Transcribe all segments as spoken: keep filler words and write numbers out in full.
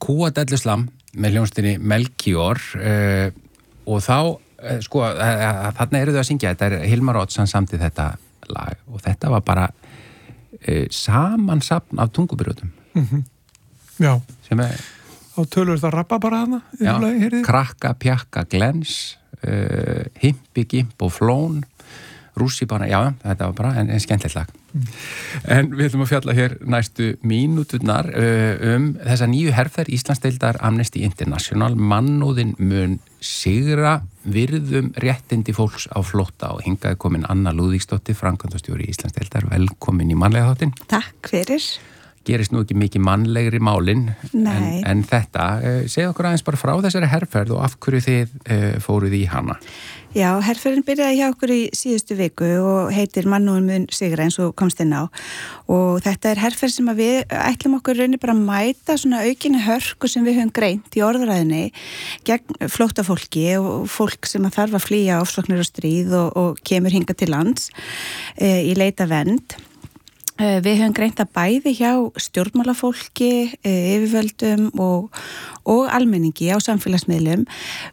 Kúadelluslam með hljónstinni Melchior uh, og þá, uh, sko, uh, þarna eru þau að syngja, þetta er Hilmar Odds, hann samdi þetta lag og þetta var bara uh, samansapn af tungubrjótum. Mm-hmm. Já. Sem er... Og tölur það rappa bara hana? Já, lagi, krakka, pjakka, glens, uh, himpi, gimp og flón, rússi bara, já, þetta var bara en, en skemmtilegt lag. Mm. En við ætlum að fjalla hér næstu mínúturnar uh, um þessa nýju herferð Íslandsdeildar Amnesty International. Mannúðin mun sigra, virðum réttindi fólks á flótta og hingaði komin Anna Lúðvíksdóttir, framkvæmdastjóri Íslandsdeildar. Velkomin í mannlega þáttinn. Takk fyrir. Gerist nú ekki mikið mannlegri málin en, en þetta. Uh, segð okkur aðeins bara frá þessari herferð og af hverju þið uh, fóruð í hana. Já, herferðin byrjaði hjá okkur í síðustu viku og heitir Mannúðin mun sigra eins og komst inn á og þetta er herferð sem að við ætlum okkur raunir bara að mæta svona aukinni hörku sem við höfum greint í orðræðinni gegn flóttafólki og fólk sem að þarf að flýja ofsóknir og stríð og, og kemur hingað til lands e, í leita vernd. Við höfum greint að bæði hjá stjórnmálafólki, yfirvöldum og, og almenningi á samfélagsmiðlum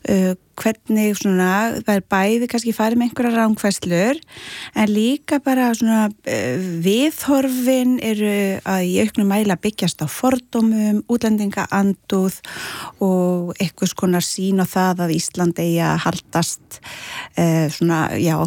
hvernig svona, það er bæði kannski farið með einhverja rangfærslur en líka bara svona viðhorfin eru að í auknum mæli að byggjast á fordómum, útlendingaandúð og eitthvað konar sýn á það að Ísland eigi að haldast svona, já,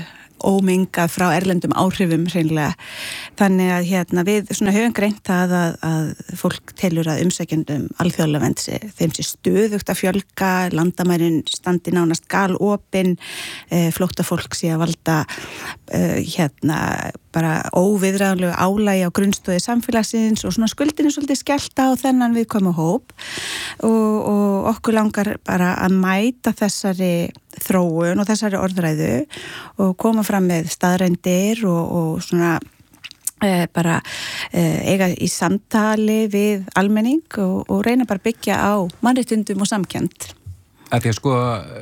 ómengað frá erlendum áhrifum hreinlega. Þannig að hérna, við svona höfum greint það að, að fólk telur að umsækjendum alþjóðlega vernd þeim sé stöðugt að fjölga, landamærin standi nánast galopin, e, flóttafólk sé að valda e, hérna bara óviðræðanlegu álagi á grunnstóði samfélagsins og svona skuldin er svolítið skellt á þennan viðkomu hóp og, og okkur langar bara að mæta þessari þróun og þessari orðræðu og koma fram með staðrændir og, og svona e, bara e, eiga í samtali við almenning og, og reyna bara byggja á mannréttindum og samkennd. Að því að sko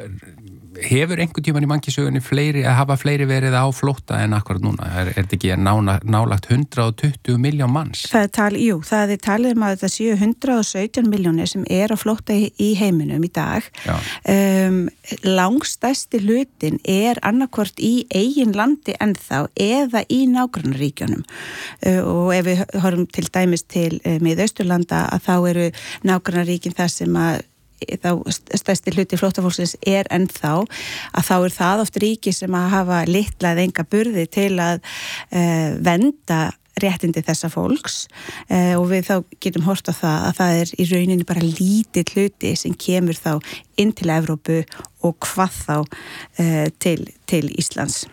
hefur einhvern tímann í mannkísögunni fleiri, að hafa fleiri verið á flótta en akkurat núna? Er, er þetta ekki nána, nálagt hundrað og tuttugu milljón manns? Það er talið, jú, það er talið um að þetta séu hundrað og sautján milljónir sem er á flótta í, í heiminum í dag. Um, langstærsti hlutin er annarkvort í eigin landi ennþá eða í nágrannaríkjunum. Uh, og ef við horfum til dæmis til uh, Miðausturlanda að þá eru nágrannaríkin það sem að þá stærsti hluti flóttafólksins er ennþá að þá er það oft ríki sem að hafa litla eða enga burði til að uh, vernda réttindi þessa fólks uh, og við þá getum hort á það að það er í rauninni bara lítið hluti sem kemur þá inn til Evrópu og hvað þá uh, til, til Íslands.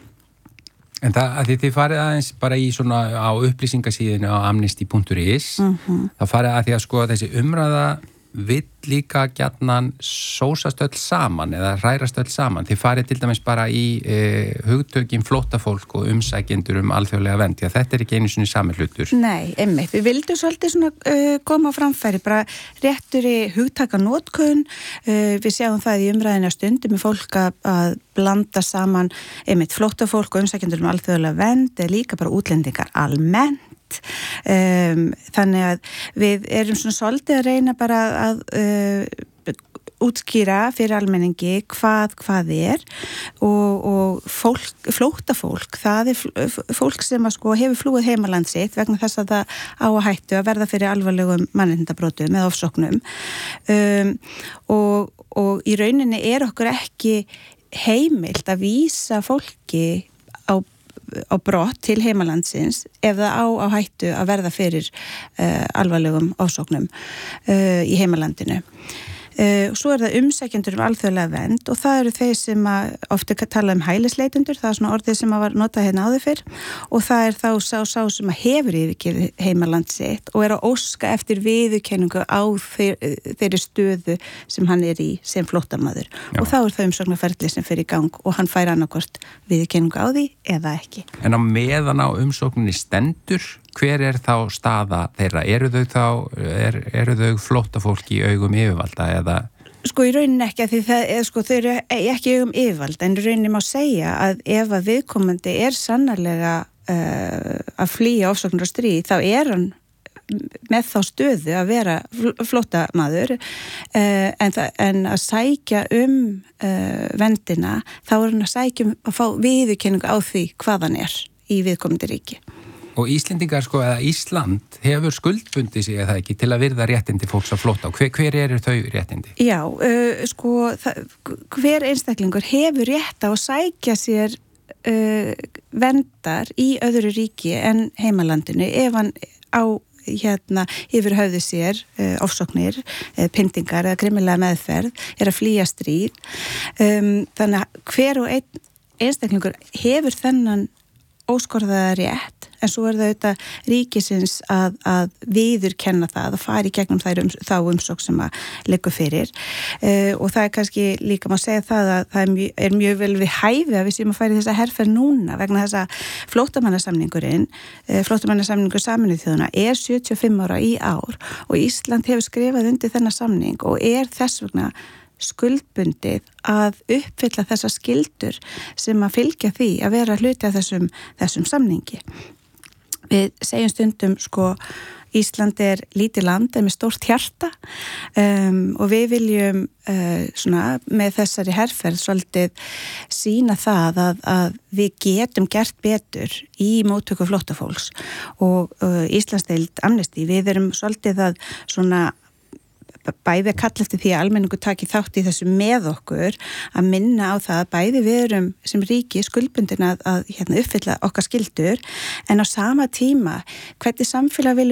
En það, að því þið farið aðeins bara í svona á upplýsingasíðinu á amnesty punktur is mm-hmm. þá farið að því að sko þessi umræða vill líka gjarnan sósast öll saman eða hrærast öll saman. Þið farið til dæmis bara í e, hugtökin flóttafólk og umsækjendur um alþjóðlega vernd. Já, þetta er ekki einu sinni sami hlutur. Nei, einmitt. Við vildum svolítið svona uh, koma á framfæri, bara réttur í hugtakanotkun. Uh, við sjáum það í umræðinu að stundum með fólk að, að blanda saman einmitt flóttafólk og umsækjendur um alþjóðlega vernd eða líka bara útlendingar almennt. Um, þannig að við erum svona svolítið að reyna bara að uh, útskýra fyrir almenningi hvað hvað er og, og fólk, flóttafólk, það er fólk sem að sko hefur flúið heimaland sitt vegna þess að það á að hættu að verða fyrir alvarlegum mannréttindabrotum eða ofsóknum um, og, og í rauninni er okkur ekki heimilt að vísa fólki á á brott til heimalandsins ef það á á hættu að verða fyrir uh, alvarlegum ofsóknum uh, í heimalandinu. Uh, og svo er það umsækjendur um alþjóðlega vernd og það eru þeir sem að ofta tala um hælisleitendur, það er svona orðið sem að var notað hérna áður fyrr og það er þá sá, sá sem að hefur yfirgefið heimaland sitt og er að óska eftir viðurkenningu á þeir, þeirri stöðu sem hann er í sem flóttamaður. Já. Og þá er það umsóknarferli sem fer í gang og hann fær annarkvort viðurkenningu á því eða ekki. En á meðan á umsókninni stendur, hver er þá staða þeirra? Eru þau þá, er, eru þau flóttafólk í augum yfirvalda eða? Sko í rauninni ekki að því það er sko þau eru ekki í augum yfirvalda en í rauninni má segja að ef að viðkomandi er sannarlega uh, að flýja ofsóknir og stríð þá er hann með þá stöðu að vera flóttamaður uh, en, en að sækja um uh, vendina, þá er hann að sækja um að fá viðurkenningu á því hvað hann er í viðkomandi ríki. Og Íslendingar, sko, eða Ísland hefur skuldbundið sig, eða ekki, til að virða réttindi fólks á flótta. Hver, hver eru þau réttindi? Já, uh, sko, það, hver einstaklingur hefur rétt á að sækja sér uh, verndar í öðru ríki en heimalandinu ef hann á hérna yfir höfðu sér uh, ofsóknir, uh, pyndingar eða grimmilega meðferð, er að flýja stríð. Um, þannig að hver og einn einstaklingur hefur þennan óskorðaða rétt, en svo er það auðvitað ríkisins að, að viðurkenna það, að fara í gegnum þær um, þá umsókn sem að liggur fyrir uh, og það er kannski líka má segja það að það er mjög, er mjög vel við hæfi að við séum að fara í þessa herferð núna vegna þess að flóttamannasamningurinn uh, flóttamannasamningur Sameinuðu þjóðanna er sjötíu og fimm ára í ár og Ísland hefur skrifað undir þennan samning og er þess vegna skuldbundið að uppfylla þessa skyldur sem að fylgja því að vera hluti af þessum, þessum samningi. Við segjum stundum sko Ísland er lítið land en með stórt hjarta um, og við viljum uh, svona, með þessari herferð svolítið sína það að, að við getum gert betur í móttöku flóttafólks og uh, Íslandsdeild Amnesty, við erum svolítið að svona bæði að kalla eftir því að almenningu taki þátt í þessu með okkur að minna á það að bæði við erum sem ríki skuldbundin að, að hérna, uppfylla okkar skyldur en á sama tíma hvernig samfélag viljum